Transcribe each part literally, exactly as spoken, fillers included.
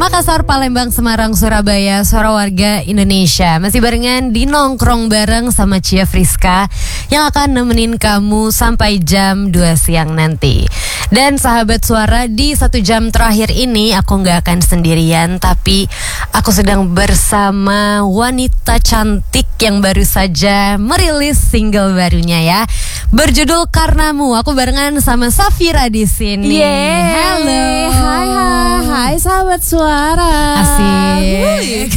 Makassar, Palembang, Semarang, Surabaya, suara warga Indonesia. Masih barengan di Nongkrong bareng sama Cia Friska yang akan nemenin kamu sampai jam dua siang nanti. Dan sahabat suara, di satu jam terakhir ini aku gak akan sendirian, tapi aku sedang bersama wanita cantik yang baru saja merilis single barunya ya, berjudul Karenamu. Aku barengan sama Safira di sini. Yeah. Halo. Hai hai hai sahabat suara. Asik.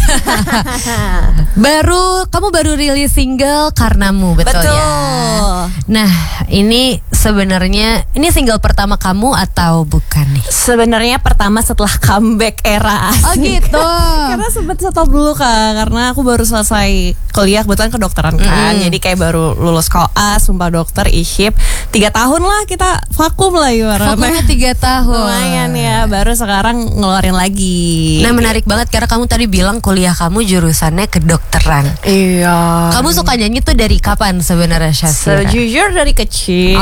Baru kamu baru rilis single Karenamu, betul, Betul. ya? Nah, ini sebenarnya ini single pertama kamu atau bukan nih? Sebenarnya pertama setelah comeback era. Oh gitu. Karena sempet stop dulu Kak, karena aku baru selesai kuliah kebetulan kedokteran kan. Mm. Jadi kayak baru lulus koas, sumpah dokter, iship. Tiga tahun lah kita vakum lah ibaratnya. Vakumnya tiga tahun. Lumayan ya, baru sekarang ngeluarin lagi. Nah, menarik banget karena kamu tadi bilang kuliah kamu jurusannya kedokteran. Iya. Kamu suka nyanyi tuh dari kapan sebenarnya, Syafira? Sejujur dari kecil.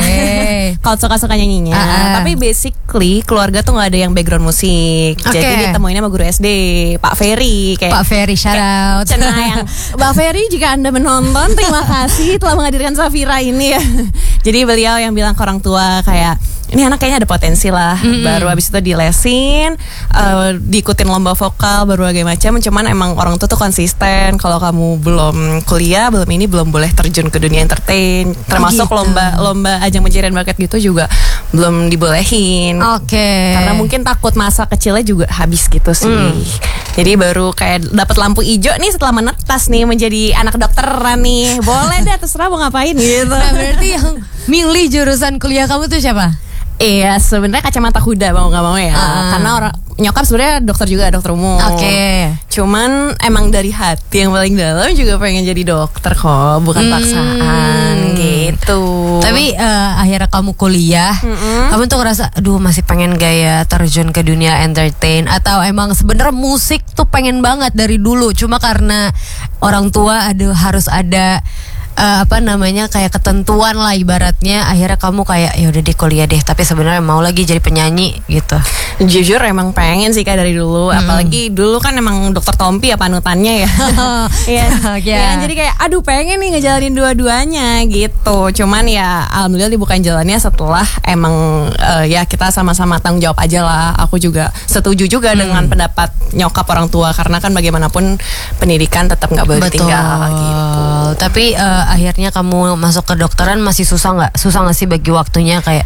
Oke. Kalau suka-suka nyanyinya. Uh-uh. Tapi basically keluarga tuh gak ada yang background musik. Oke. Jadi ditemuinnya sama guru S D, Pak Ferry. Kayak Pak Ferry, shout out. Cenah yang Mbak Ferry, jika Anda menonton, terima kasih telah menghadirkan Safira ini ya. Jadi beliau yang bilang ke orang tua kayak, ini anak kayaknya ada potensi lah. Mm-hmm. Baru habis itu dilesin, uh, diikutin lomba vokal, berbagai macam. Cuman emang orang tua tuh konsisten. Kalau kamu belum kuliah, belum ini, belum boleh terjun ke dunia entertain. Termasuk gitu. lomba lomba ajang pencarian bakat gitu juga belum dibolehin. Oke. Okay. Karena mungkin takut masa kecilnya juga habis gitu sih. Mm. Jadi baru kayak dapat lampu hijau nih setelah menetas nih menjadi anak dokteran nih. Boleh deh, terserah mau ngapain gitu. Nah, berarti yang milih jurusan kuliah kamu tuh siapa? Iya, sebenarnya kacamata kuda mau nggak mau ya, uh. karena orang nyokap sebenarnya dokter juga, dokter umum. Oke. Okay. Cuman emang dari hati yang paling dalam juga pengen jadi dokter kok, bukan hmm. paksaan gitu. Tapi uh, akhirnya kamu kuliah, mm-hmm. kamu tuh ngerasa, aduh masih pengen gaya terjun ke dunia entertain, atau emang sebenarnya musik tuh pengen banget dari dulu, cuma karena orang tua aduh harus ada Uh, apa namanya kayak ketentuan lah ibaratnya, akhirnya kamu kayak ya udah di kuliah deh, tapi sebenarnya mau lagi jadi penyanyi gitu. Jujur emang pengen sih Kak dari dulu, hmm. apalagi dulu kan emang dokter Tompi ya panutannya ya. Iya. Yeah. Jadi kayak aduh pengen nih ngejalanin dua-duanya gitu. Cuman ya alhamdulillah dibukain jalannya setelah emang uh, ya kita sama-sama tanggung jawab aja lah. Aku juga setuju juga hmm. dengan pendapat nyokap orang tua, karena kan bagaimanapun pendidikan tetap nggak boleh ditinggal gitu. Tapi uh, akhirnya kamu masuk ke dokteran masih susah nggak? Susah nggak sih bagi waktunya kayak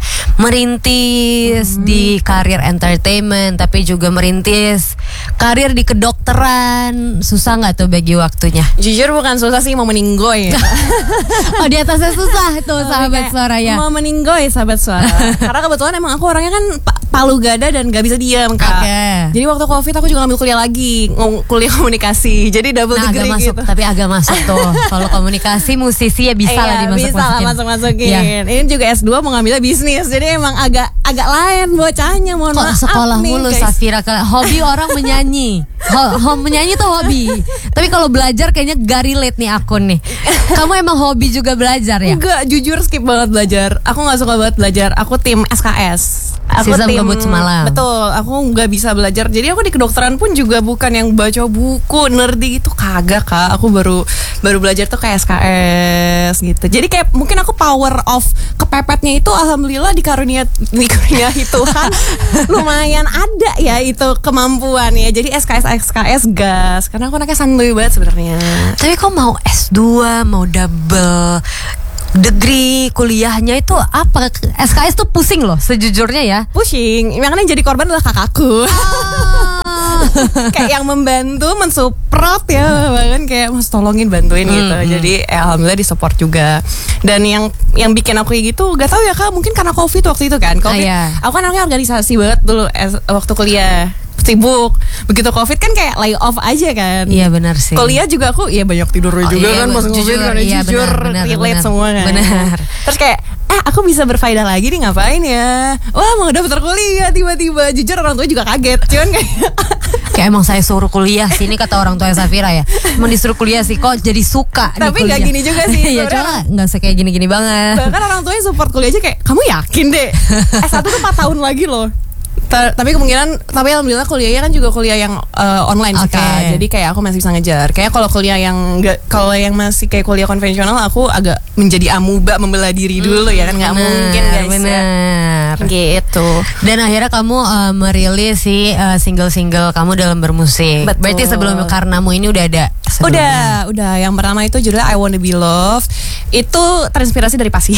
merintis hmm. di karir entertainment, tapi juga merintis karir di kedokteran, susah nggak tuh bagi waktunya? Jujur bukan susah sih, mau meninggoy. Oh, di atasnya susah tuh sahabat suara ya. Mau meninggoy sahabat suara. Karena kebetulan emang aku orangnya kan palu gada dan gak bisa diam Kak. Okay. Jadi waktu Covid aku juga ngambil kuliah lagi, kuliah komunikasi. Jadi double nah, degree agak gitu. Masuk, tapi agak masuk tuh. Kalau komunikasi musisi ya bisa eh, lah dimasuk-masukin. Bisa lah masuk-masukin. Ya. Ini juga S dua mau ngambilnya bisnis. Jadi emang agak agak lain bocahnya, mohon kok maaf sekolah nih, mulu guys. Safira, hobi orang menyanyi. Ho, ho, menyanyi tuh hobi. Tapi kalau belajar kayaknya gak relate nih akun nih. Kamu emang hobi juga belajar ya? Enggak, jujur skip banget belajar. Aku gak suka banget belajar. Aku tim S K S. Aku Sistem tim Kebut Semalam. Betul, aku nggak bisa belajar. Jadi aku di kedokteran pun juga bukan yang baca buku nerdy gitu, kagak Kak. Aku baru baru belajar tuh kayak S K S gitu. Jadi kayak mungkin aku power of kepepetnya itu alhamdulillah dikarunia dikaruniai Tuhan. Lumayan ada ya itu kemampuan ya. Jadi S K S S K S gas. Karena aku anaknya santuy banget sebenarnya. Tapi kok mau S dua, mau double degree kuliahnya itu apa? S K S tuh pusing loh sejujurnya ya. Pusing, makanya jadi korban adalah kakakku. Ah. Kayak yang membantu, mensupport ya, bahkan kayak mas tolongin bantuin gitu. Hmm, jadi eh, alhamdulillah disupport juga. Dan yang yang bikin aku kayak gitu, gak tahu ya Kak, mungkin karena Covid waktu itu kan. Covid, ah, iya. Aku kan orangnya organisasi banget dulu es, waktu kuliah. Sibuk. Begitu Covid kan kayak lay off aja kan. Iya benar sih. Kuliah juga aku ya banyak tidur oh, juga iya, kan pas jujur, kan iya, jujur benar, relate benar, semua kan. Benar. Terus kayak eh aku bisa berfaedah lagi nih, ngapain ya? Wah mau daftar kuliah tiba-tiba. Jujur orang tua juga kaget. Cuman kayak kayak emang saya suruh kuliah sini kata orang tua Safira ya. Emang disuruh kuliah sih kok jadi suka. Tapi nggak gini juga sih. Iya cuma nggak sekayak gini-gini banget. Bahkan orang tuanya support kuliah aja kayak kamu yakin deh S satu tuh empat tahun lagi loh. Ta- tapi kemungkinan, tapi alhamdulillah kuliahnya kan juga kuliah yang uh, online sih Oke. Kak. Jadi kayak aku masih bisa ngejar. Kayak kalau kuliah yang enggak, kalau yang masih kayak kuliah konvensional, aku agak menjadi amuba membela diri dulu ya kan, nggak Bener, mungkin guys ya. bener. Gitu. Dan akhirnya kamu uh, merilis si uh, single-single kamu dalam bermusik. Betul. Berarti sebelum Karenamu ini udah ada sebelumnya? Udah, udah. Yang pertama itu judulnya I Wanna Be Loved. Itu terinspirasi dari pasien.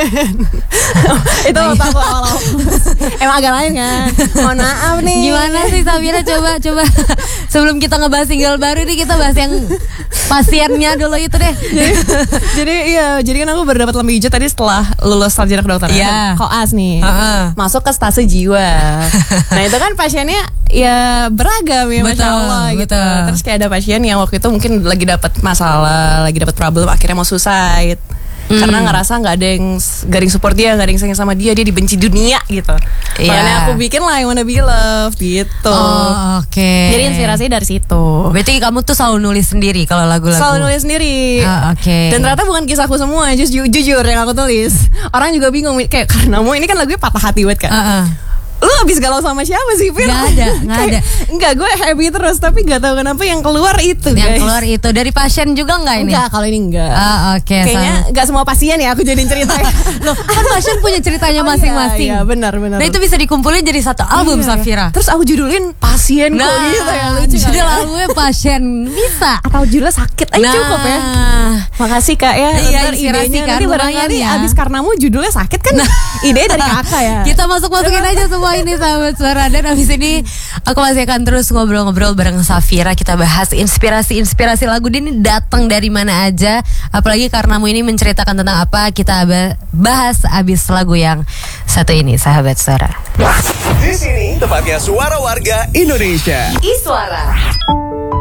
Itu waktu aku awal-awal. Emang agak lain kan. Mohon maaf nih. Gimana sih Safira, coba coba sebelum kita ngebahas single baru nih, kita bahas yang pasiennya dulu itu deh. jadi, jadi iya, jadi kan aku baru dapat lampu hijau tadi setelah lulus sarjana kedokteran. Iya. Koas nih. Uh-uh. Masuk ke stase jiwa. Nah, itu kan pasiennya ya beragam ya, Betul, Masya Allah gitu. betul. Terus kayak ada pasien yang waktu itu mungkin lagi dapat masalah, lagi dapat problem, akhirnya mau suicide. Hmm. Karena ngerasa nggak ada yang garing support dia, nggak ada yang sayang sama dia, dia dibenci dunia gitu. Iya. Makanya aku bikin lah I Wanna Be Loved gitu. Oh, oke. Jadi inspirasi dari situ. Berarti kamu tuh selalu nulis sendiri kalau lagu-lagu? Selalu nulis sendiri. Oh, oke. Dan ternyata bukan kisahku semua, just ju- jujur yang aku tulis. Orang juga bingung kayak, Karenamu ini kan lagunya patah hati banget kan. Uh-uh. Lu abis galau sama siapa sih, Fir? Gak ada, gak ada. Enggak, gue happy terus, tapi gak tahu kenapa yang keluar itu, Yang guys. keluar itu dari pasien juga nggak ini? Enggak, kalau ini enggak. Ah, oke. Kayaknya enggak semua pasien ya aku jadiin cerita. Loh, kan pasien punya ceritanya Oh, masing-masing. Iya, iya, benar, benar. Nah, itu bisa dikumpulin jadi satu album, Iya. Safira. Terus aku judulin pasien kok gitu ya, lucu jadi kan? lagunya pasien bisa. Atau judulnya sakit, eh Nah, cukup ya. Makasih Kak ya. Iya, Ntar inspirasi idenya kan, nanti lumayan barangkali ya. abis Karenamu judulnya sakit kan. Ide dari Kakak ya. Kita masuk-masukin aja semua ini sahabat suara. Dan abis ini aku masih akan terus ngobrol-ngobrol bareng Safira. Kita bahas inspirasi-inspirasi lagu ini datang dari mana aja. Apalagi Karenamu ini menceritakan tentang apa. Kita bahas abis lagu yang satu ini, sahabat suara. Di sini tempatnya suara warga Indonesia. Iswara.